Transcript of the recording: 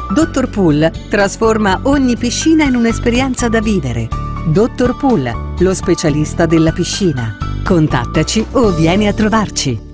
Dottor Pool trasforma ogni piscina in un'esperienza da vivere. Dottor Pool, lo specialista della piscina. Contattaci o vieni a trovarci.